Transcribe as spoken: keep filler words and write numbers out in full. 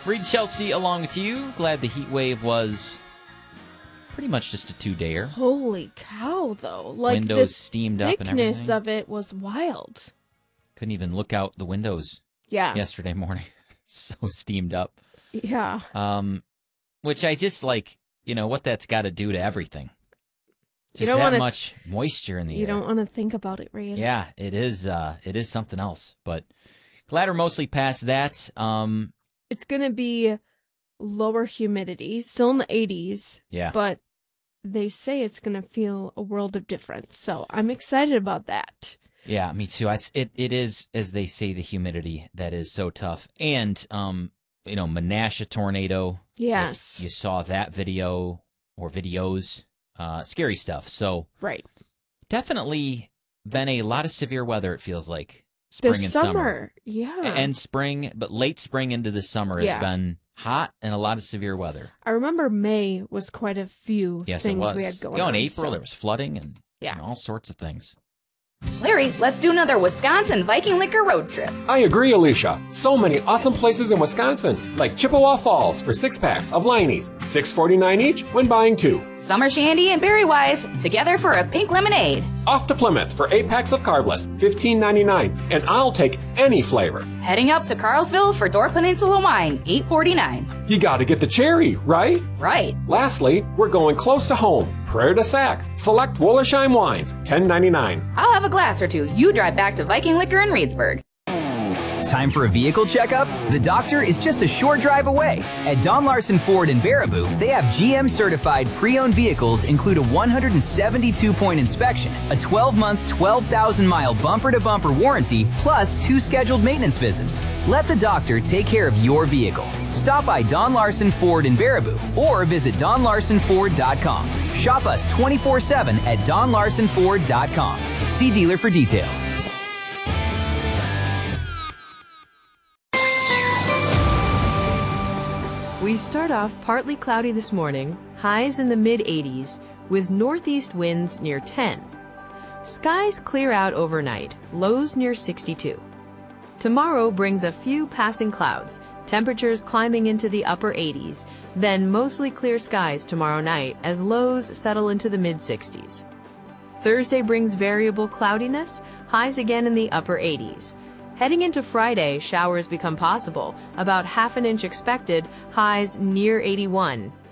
Reed Chelsea along with you. Glad the heat wave was pretty much just a two-dayer. Holy cow, though. Like, windows the steamed up and thickness everything. of it was wild. Couldn't even look out the windows Yeah. yesterday morning. So steamed up. Yeah. Um, which I just like, you know, what that's got to do to everything. Just You don't that wanna, much moisture in the you air. don't want to think about it, Reed. Yeah, it is. Uh, it is something else. But glad we're mostly past that. Um, It's going to be lower humidity, still in the eighties. Yeah. But they say it's going to feel a world of difference. So I'm excited about that. Yeah, me too. It's, it it is, as they say, the humidity that is so tough. And, um, you know, Menasha tornado. Yes. If you saw that video or videos. Uh, scary stuff. So right. Definitely been a lot of severe weather, it feels like. Spring the and summer. summer. Yeah. And spring, but late spring into the summer has Yeah. been hot and a lot of severe weather. I remember May was quite a few Yes, things it was. we had going you know, in on. April, so. there was flooding and Yeah. you know, all sorts of things. Larry, let's do another Wisconsin Viking Liquor road trip. I agree, Alicia. So many awesome places in Wisconsin, like Chippewa Falls for six packs of Liney's, six forty-nine each when buying two. Summer Shandy and Berry Wise, together for a pink lemonade. Off to Plymouth for eight packs of Carbless, fifteen ninety-nine, and I'll take any flavor. Heading up to Carlsville for Door Peninsula Wine, eight forty-nine. You gotta get the cherry, right? Right. Lastly, we're going close to home. Prairie du Sac. Select Wollersheim wines, ten ninety-nine. I'll have a glass or two. You drive back to Viking Liquor in Reedsburg. Time for a vehicle checkup? The doctor is just a short drive away. At Don Larson Ford in Baraboo, they have G M-certified pre-owned vehicles include a one hundred seventy-two point inspection, a twelve-month, twelve thousand mile bumper-to-bumper warranty, plus two scheduled maintenance visits. Let the doctor take care of your vehicle. Stop by Don Larson Ford in Baraboo or visit don larson ford dot com. Shop us twenty-four seven at don larson ford dot com. See dealer for details. We start off partly cloudy this morning, highs in the mid eighties, with northeast winds near ten. Skies clear out overnight, lows near sixty-two. Tomorrow brings a few passing clouds, temperatures climbing into the upper eighties, then mostly clear skies tomorrow night as lows settle into the mid sixties. Thursday brings variable cloudiness, highs again in the upper eighties. Heading into Friday, showers become possible, about half an inch expected, highs near eighty-one.